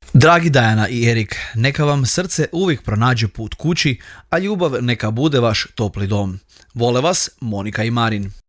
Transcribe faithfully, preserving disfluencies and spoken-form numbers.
Dragi Dajana i Erik, neka vam srce uvijek pronađe put kući, a ljubav neka bude vaš topli dom. Vole vas Monika i Marin.